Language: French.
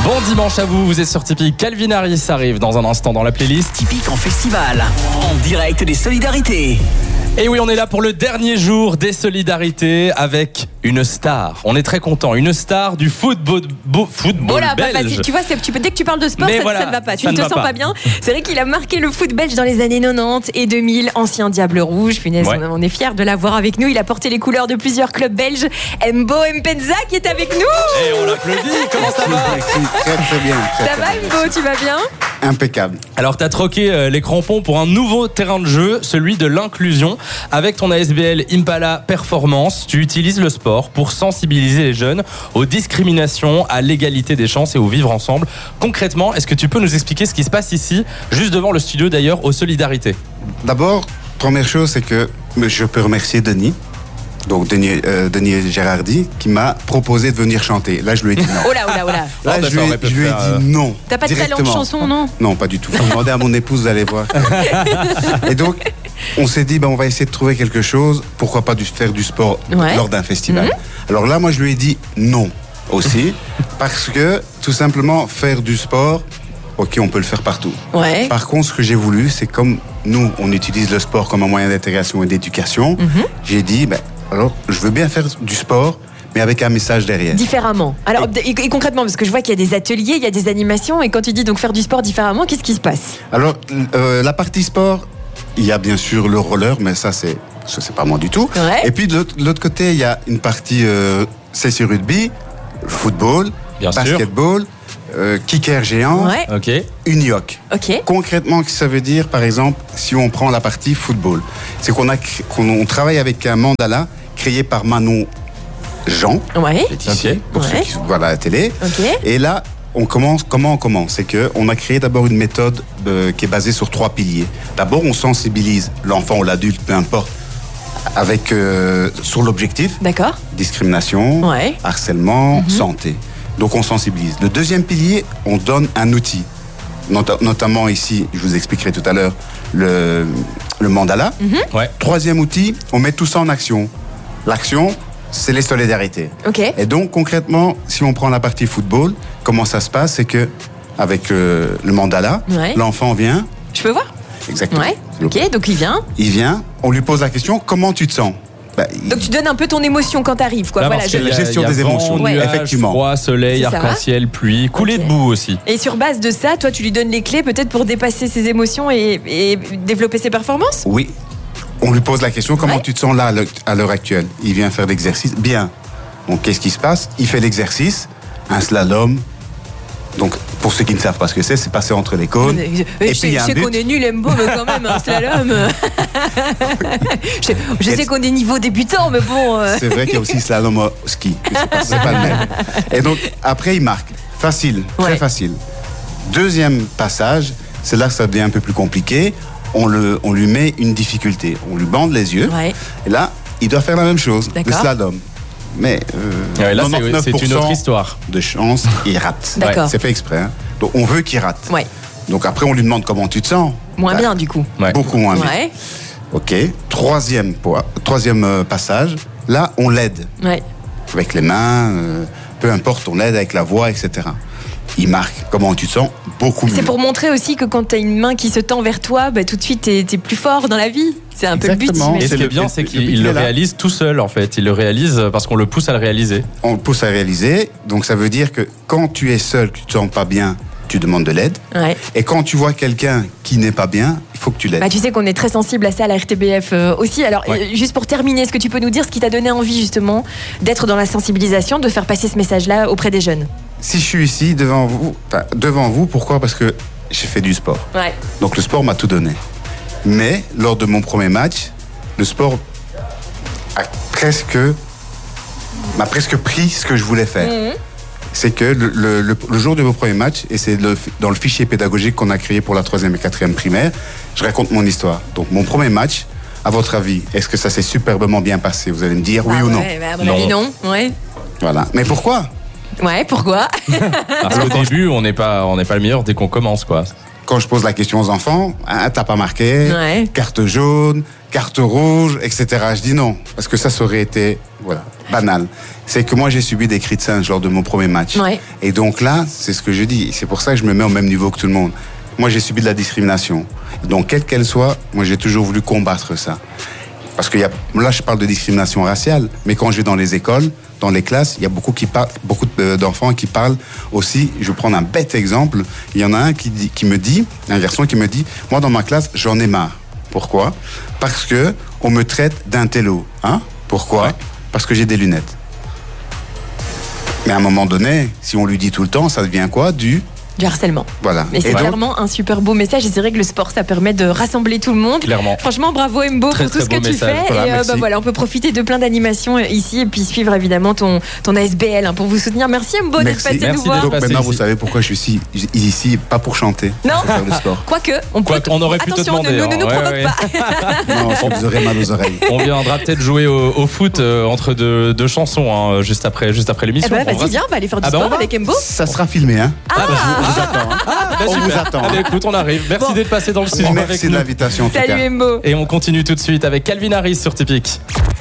Bon dimanche à vous, vous êtes sur Tipeee. Calvin Harris arrive dans un instant dans la playlist. Typique en festival, en direct des solidarités. Et oui, on est là pour le dernier jour des solidarités avec une star. On est très content, une star du football Voilà, belge. pas facile. Tu vois, dès que tu parles de sport, ça ne va pas. Tu ne te sens pas bien. C'est vrai qu'il a marqué le foot belge dans les années 90 et 2000. Ancien Diable Rouge. Punaise, Ouais. on est fiers de l'avoir avec nous. Il a porté les couleurs de plusieurs clubs belges. Mbo Mpenza qui est avec nous. Et on l'applaudit, comment ça va? Très bien. Ça va Mbo, tu vas bien? Impeccable. Alors t'as troqué les crampons pour un nouveau terrain de jeu, celui de l'inclusion. Avec ton ASBL Impala Performance, tu utilises le sport pour sensibiliser les jeunes aux discriminations, à l'égalité des chances et au vivre ensemble. Concrètement, est-ce que tu peux nous expliquer ce qui se passe ici, juste devant le studio d'ailleurs, aux Solidarités? D'abord, première chose, c'est que je peux remercier Denis. Donc Denis Gérardi qui m'a proposé de venir chanter. Là, je lui ai dit non. Oh là. Là, je lui ai dit non. T'as pas de talent de chanson, non? Non, pas du tout. Faut demander à mon épouse d'aller voir. Et donc, on s'est dit, on va essayer de trouver quelque chose. Pourquoi pas faire du sport lors d'un festival. Alors là, moi, je lui ai dit non aussi. Parce que, tout simplement, faire du sport, ok, on peut le faire partout. Ouais. Par contre, ce que j'ai voulu, c'est comme nous, on utilise le sport comme un moyen d'intégration et d'éducation. J'ai dit, alors, je veux bien faire du sport, mais avec un message derrière. Différemment. Alors, et concrètement, parce que je vois qu'il y a des ateliers, il y a des animations, et quand tu dis donc faire du sport différemment, qu'est-ce qui se passe? Alors, la partie sport, il y a bien sûr le roller, mais ça, c'est pas moi du tout. Ouais. Et puis, de l'autre côté, il y a une partie session rugby, football, Bien sûr. basketball, kicker géant, Ouais. Ok. unioc. Ok. Concrètement, ce que ça veut dire, par exemple, si on prend la partie football, c'est qu'on travaille avec un mandala créé par Manon Jean, Ouais. Laetitia, pour ceux Ouais. qui voient la télé. Ok. Et là, comment on commence? C'est qu'on a créé d'abord une méthode qui est basée sur 3 piliers. D'abord, on sensibilise l'enfant ou l'adulte, peu importe, sur l'objectif, D'accord. discrimination, Ouais. harcèlement, santé. Donc on sensibilise. Le deuxième pilier, on donne un outil. Notamment ici, je vous expliquerai tout à l'heure, le mandala. Ouais. Troisième outil, on met tout ça en action. L'action, c'est les solidarités. Ok. Et donc concrètement, si on prend la partie football, comment ça se passe? C'est que avec le mandala, Ouais. l'enfant vient. Je peux voir? Exactement. Ouais. Ok, donc il vient. Il vient, on lui pose la question, comment tu te sens? Donc tu donnes un peu ton émotion quand t'arrives, quoi. Là, Voilà. parce que la gestion il y a des vent, émotions. nuages, Effectivement. froid, soleil, C'est ça. arc-en-ciel, pluie, coulée de boue aussi. Et sur base de ça, toi, tu lui donnes les clés peut-être pour dépasser ses émotions et développer ses performances? Oui. On lui pose la question, comment Ouais. tu te sens là à l'heure actuelle? Il vient faire l'exercice. Bien. Donc qu'est-ce qui se passe? Il fait l'exercice, un slalom. Donc pour ceux qui ne savent pas ce que c'est passer entre les cônes. Je puis il y a un sais but. qu'on est nul, Mbo, mais quand même, un slalom. je sais qu'on est niveau débutant, mais bon. C'est vrai qu'il y a aussi slalom au ski. Mais c'est pas le même. Et donc après il marque. Facile, très Ouais. facile. Deuxième passage, c'est là que ça devient un peu plus compliqué. On lui met une difficulté. On lui bande les yeux. Ouais. Et là, il doit faire la même chose. Le D'accord. slalom. Mais Ouais, là, 99% c'est une autre histoire. de chance, il rate. D'accord. C'est fait exprès. Hein. Donc on veut qu'il rate. Ouais. Donc après, on lui demande comment tu te sens. Moins Bah, bien, du coup. Ouais. Beaucoup moins bien. Ouais. Ok. Troisième passage. Là, on l'aide. Ouais. Avec les mains, peu importe, on l'aide avec la voix, etc. Il marque. Comment tu te sens? Beaucoup mieux. C'est pour montrer aussi que quand t'as une main qui se tend vers toi, bah, tout de suite, t'es plus fort dans la vie. C'est un peu le but. Exactement. Et j'imagine. ce qui est le bien, but- c'est le but qu'il le est là. réalise tout seul, en fait. Il le réalise parce qu'on le pousse à le réaliser. On le pousse à réaliser. Donc ça veut dire que quand tu es seul, que tu te sens pas bien, tu demandes de l'aide. Ouais. Et quand tu vois quelqu'un qui n'est pas bien, il faut que tu l'aides. Bah, tu sais qu'on est très sensible à ça à la RTBF aussi. Alors, juste pour terminer, est-ce que tu peux nous dire ce qui t'a donné envie justement d'être dans la sensibilisation, de faire passer ce message-là auprès des jeunes? Si je suis ici devant vous, pourquoi? Parce que j'ai fait du sport. Ouais. Donc le sport m'a tout donné. Mais lors de mon premier match, le sport m'a presque pris ce que je voulais faire. C'est que le jour de mon premier match, et c'est dans le fichier pédagogique qu'on a créé pour la 3e et 4e primaire, je raconte mon histoire. Donc mon premier match, à votre avis, est-ce que ça s'est superbement bien passé? Vous allez me dire oui ou non. Ouais, bah, à mon avis, non. Ouais. Voilà. Mais pourquoi? Ouais, pourquoi? Parce qu'au début, on n'est pas le meilleur dès qu'on commence, quoi. Quand je pose la question aux enfants, hein, t'as pas marqué, Ouais. carte jaune, carte rouge, etc. Je dis non, parce que ça aurait été banal. C'est que moi, j'ai subi des cris de singe lors de mon premier match. Ouais. Et donc là, c'est ce que je dis. C'est pour ça que je me mets au même niveau que tout le monde. Moi, j'ai subi de la discrimination. Donc, quelle qu'elle soit, moi, j'ai toujours voulu combattre ça. Parce que là, je parle de discrimination raciale, mais quand je vais dans les écoles, dans les classes, il y a beaucoup d'enfants qui parlent aussi. Je vais prendre un bête exemple. Il y en a un un garçon qui me dit, moi, dans ma classe, j'en ai marre. Pourquoi? Parce que on me traite d'intello. Hein? Pourquoi? Parce que j'ai des lunettes. Mais à un moment donné, si on lui dit tout le temps, ça devient quoi? Du harcèlement. Voilà. Mais c'est clairement un super beau message et c'est vrai que le sport, ça permet de rassembler tout le monde. Clairement. Franchement, bravo Mbo Très, pour tout très ce que beau tu message. fais. Voilà, Et merci. on peut profiter de plein d'animations ici et puis suivre évidemment ton ASBL pour vous soutenir. Merci Mbo d'être Merci. passé Merci nous voir. d'être Donc passé maintenant, ici. vous savez pourquoi je suis ici, pas pour chanter, Non. pour faire le sport. Quoique, On aurait pu te attention, demander. ne nous Ouais, provoque ouais. pas. Non, ça vous aurez mal aux oreilles. On viendra peut-être jouer au foot entre deux chansons hein, juste après l'émission. Eh ben, On vas-y, va- viens, on va aller faire du Ah bah, on sport va. avec Mbo. Ça sera filmé, hein? Bah, On super. vous attend. Allez, écoute, on arrive. Merci Bon. d'être passé dans le studio avec Merci de nous. l'invitation, en tout cas. Salut Mbo. Et on continue tout de suite avec Calvin Harris sur Typique.